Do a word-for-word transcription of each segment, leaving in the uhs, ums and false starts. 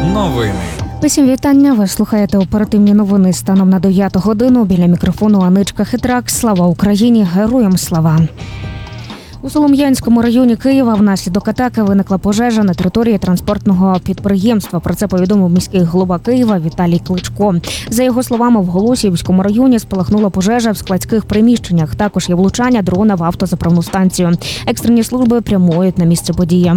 Новини. Усім вітання. Ви слухаєте оперативні новини станом на дев'яту годину. Біля мікрофону Аничка Хитрак. Слава Україні! Героям слава! У Солом'янському районі Києва внаслідок атаки виникла пожежа на території транспортного підприємства. Про це повідомив міський голова Києва Віталій Кличко. За його словами, в Голосіївському районі спалахнула пожежа в складських приміщеннях. Також є влучання дрона в автозаправну станцію. Екстрені служби прямують на місце події.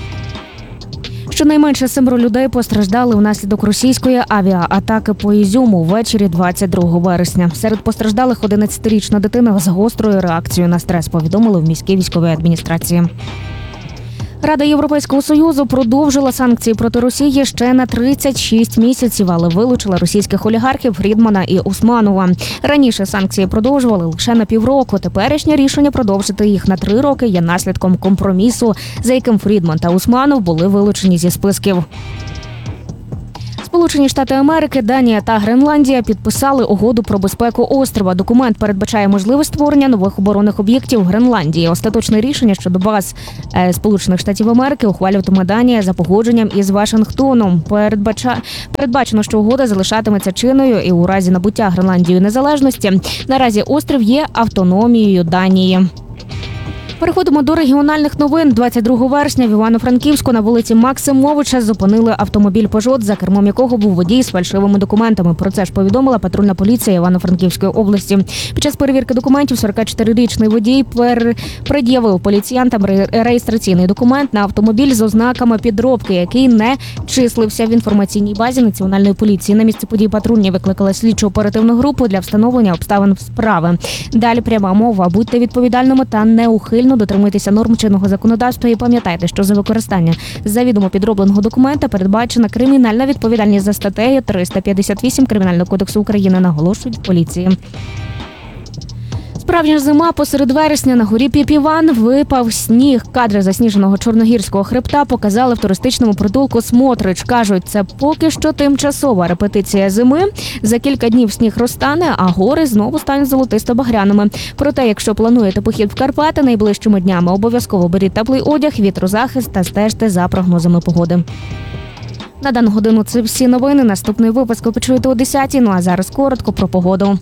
Щонайменше семеро людей постраждали внаслідок російської авіаатаки по Ізюму ввечері двадцять другого вересня. Серед постраждалих одинадцятирічна дитина з гострою реакцією на стрес, повідомили в міській військовій адміністрації. Рада Європейського Союзу продовжила санкції проти Росії ще на тридцять шість місяців, але вилучила російських олігархів Фрідмана і Усманова. Раніше санкції продовжували лише на півроку. Теперішнє рішення продовжити їх на три роки є наслідком компромісу, за яким Фрідман та Усманов були вилучені зі списків. Сполучені Штати Америки, Данія та Гренландія підписали угоду про безпеку острова. Документ передбачає можливість створення нових оборонних об'єктів в Гренландії. Остаточне рішення щодо баз е, Сполучених Штатів Америки ухвалюватиме Данія за погодженням із Вашингтоном. Передбача... Передбачено, що угода залишатиметься чинною і у разі набуття Гренландією незалежності. Наразі острів є автономією Данії. Переходимо до регіональних новин. двадцять другого вересня в Івано-Франківську на вулиці Максимовича зупинили автомобіль «Пежот», за кермом якого був водій з фальшивими документами. Про це ж повідомила патрульна поліція Івано-Франківської області. Під час перевірки документів сорокачотирирічний водій пер... пред'явив поліціянтам реєстраційний документ на автомобіль з ознаками підробки, який не числився в інформаційній базі Національної поліції. На місце подій патрульні викликали слідчо-оперативну групу для встановлення обставин справи. Далі пряма мова. Будьте відповідальними та неухильно дотримуйтеся норм чинного законодавства і пам'ятайте, що за використання завідомо підробленого документа передбачена кримінальна відповідальність за статтею триста п'ятдесят вісім Кримінального кодексу України, наголошують в поліції. Справжня зима. Посеред вересня на горі Піпіван випав сніг. Кадри засніженого Чорногірського хребта показали в туристичному притулку Смотрич. Кажуть, це поки що тимчасова репетиція зими. За кілька днів сніг розтане, а гори знову стануть золотисто-багряними. Проте, якщо плануєте похід в Карпати найближчими днями, обов'язково беріть теплий одяг, вітрозахист та стежте за прогнозами погоди. На дану годину це всі новини. Наступний випуск ви почуєте о десятій. Ну а зараз коротко про погоду.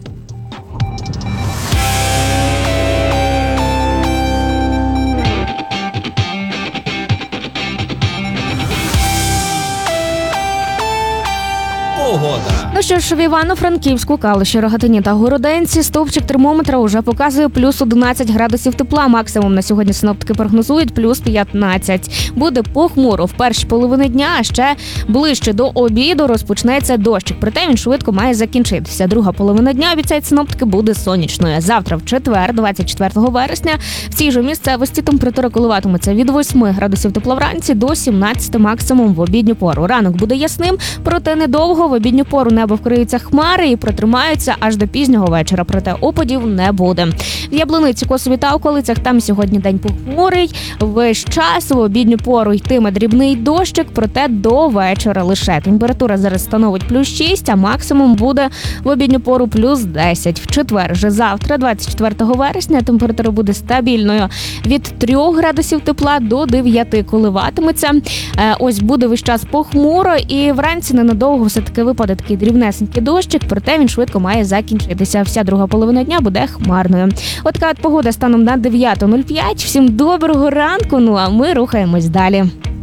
Погода. Ну що ж, в Івано-Франківську, Калуші, Рогатині та Городенці стовпчик термометра уже показує плюс одинадцять градусів тепла. Максимум на сьогодні синоптики прогнозують плюс п'ятнадцять. Буде похмуро в першій половині дня, а ще ближче до обіду розпочнеться дощик. Проте він швидко має закінчитися. Друга половина дня, обіцяють синоптики, буде сонячною. Завтра в четвер, двадцять четвертого вересня, в цій же місцевості температура коливатиметься від восьми градусів тепла вранці до сімнадцяти максимум в обідню пору. Ранок буде ясним, проте недовго. В обідню пору небо вкриються хмари і протримаються аж до пізнього вечора, проте опадів не буде. В Яблуниці, Косові та околицях там сьогодні день похмурий. Весь час в обідню пору йтиме дрібний дощик, проте до вечора лише. Температура зараз становить плюс шість, а максимум буде в обідню пору плюс десять. В четвер же завтра, двадцять четвертого вересня, температура буде стабільною від трьох градусів тепла до дев'яти коливатиметься. Ось буде весь час похмуро і вранці ненадовго все-таки випаде такий дрібнесенький дощик, проте він швидко має закінчитися. Вся друга половина дня буде хмарною. От така от погода станом на дев'яту нуль п'ять. Всім доброго ранку, ну а ми рухаємось далі.